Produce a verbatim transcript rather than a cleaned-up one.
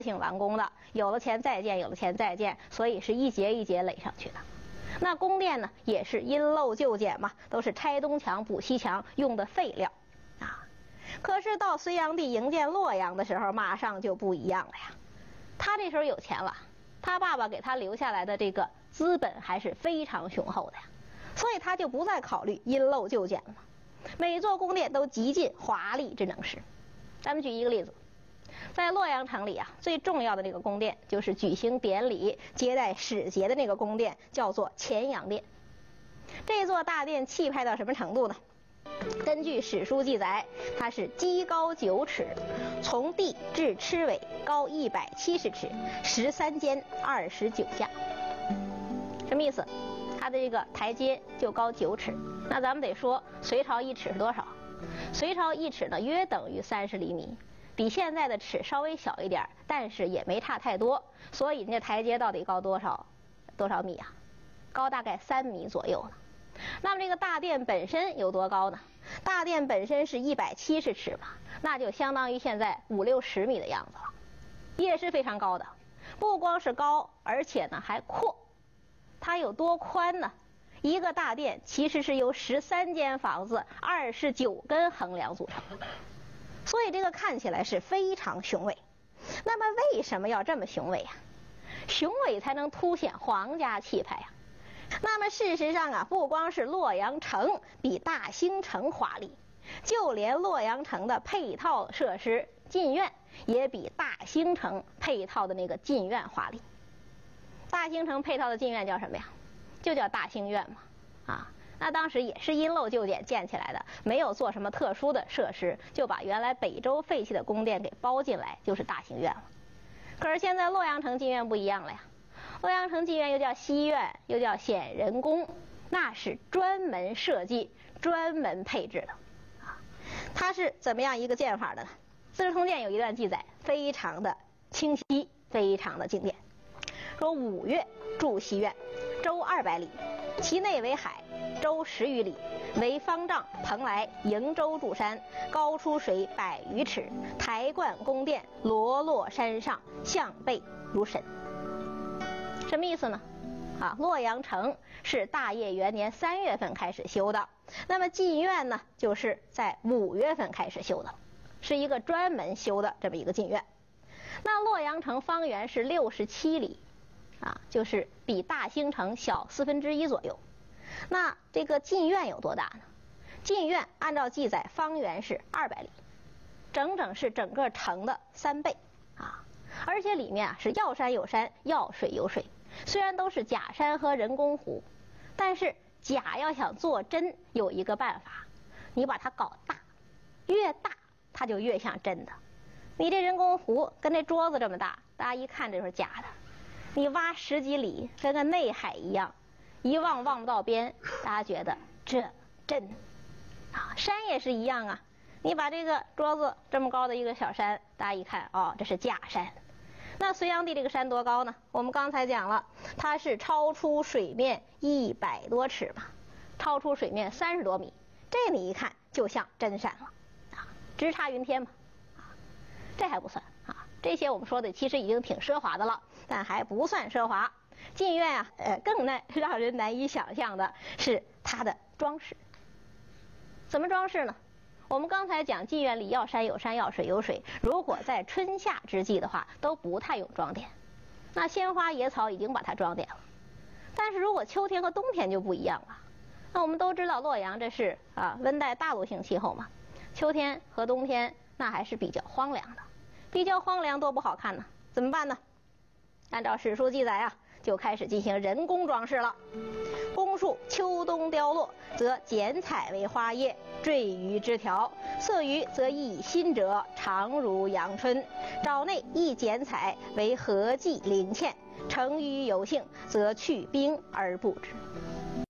性完工的，有了钱再建，有了钱再建，所以是一节一节垒上去的。那宫殿呢，也是因陋就简嘛，都是拆东墙补西墙用的废料啊。可是到隋炀帝营建洛阳的时候，马上就不一样了呀。他这时候有钱了，他爸爸给他留下来的这个资本还是非常雄厚的呀，所以他就不再考虑因陋就简了。每座宫殿都极尽华丽之能事。咱们举一个例子，在洛阳城里啊，最重要的这个宫殿就是举行典礼接待使节的那个宫殿，叫做乾阳殿。这座大殿气派到什么程度呢？根据史书记载，它是基高九尺，从地至螭尾高一百七十尺，十三间二十九架。什么意思？它的这个台阶就高九尺。那咱们得说，隋朝一尺是多少？隋朝一尺呢，约等于三十厘米，比现在的尺稍微小一点，但是也没差太多。所以人家台阶到底高多少？多少米啊？高大概三米左右呢。那么这个大殿本身有多高呢？大殿本身是一百七十尺嘛，那就相当于现在五六十米的样子了，也是非常高的。不光是高，而且呢还阔。它有多宽呢？一个大殿其实是由十三间房子、二十九根横梁组成的，所以这个看起来是非常雄伟。那么为什么要这么雄伟啊？雄伟才能凸显皇家气派啊。那么事实上啊，不光是洛阳城比大兴城华丽，就连洛阳城的配套设施禁院也比大兴城配套的那个禁院华丽。大兴城配套的禁院叫什么呀？就叫大兴院嘛，啊，那当时也是因陋就简建起来的，没有做什么特殊的设施，就把原来北周废弃的宫殿给包进来，就是大兴院了。可是现在洛阳城禁院不一样了呀，洛阳城禁院又叫西院，又叫显仁宫，那是专门设计、专门配置的，啊，它是怎么样一个建法的呢？《资治通鉴》有一段记载，非常的清晰，非常的经典。说五月筑西院，周二百里，其内为海，周十余里，为方丈蓬莱瀛洲柱山，高出水百余尺，台观宫殿罗落山上，向背如神。什么意思呢？啊，洛阳城是大业元年三月份开始修的，那么禁院呢，就是在五月份开始修的，是一个专门修的这么一个禁院。那洛阳城方圆是六十七里。啊，就是比大兴城小四分之一左右。那这个禁院有多大呢？禁院按照记载，方圆是二百里，整整是整个城的三倍啊！而且里面啊是要山有山，要水有水。虽然都是假山和人工湖，但是假要想做真，有一个办法，你把它搞大，越大它就越像真的。你这人工湖跟这桌子这么大，大家一看这就是假的。你挖十几里，跟个内海一样，一望望不到边，大家觉得这真啊。山也是一样啊，你把这个桌子这么高的一个小山，大家一看，哦，这是假山。那隋炀帝这个山多高呢？我们刚才讲了，它是超出水面一百多尺嘛，超出水面三十多米，这你一看就像真山了啊，直插云天嘛啊，这还不算啊。这些我们说的其实已经挺奢华的了，但还不算奢华。禁院啊，呃，更难让人难以想象的是它的装饰。怎么装饰呢？我们刚才讲禁院里要山有山，要水有水，如果在春夏之际的话，都不太用装点。那鲜花野草已经把它装点了，但是如果秋天和冬天就不一样了。那我们都知道洛阳这是啊温带大陆性气候嘛，秋天和冬天那还是比较荒凉的。比较荒凉多不好看呢，怎么办呢？按照史书记载啊，就开始进行人工装饰了。宫树秋冬凋落，则剪彩为花叶，缀于枝条；色余则以新者，常如阳春。沼内亦剪彩为合迹鳞嵌，成于有性，则去冰而不之。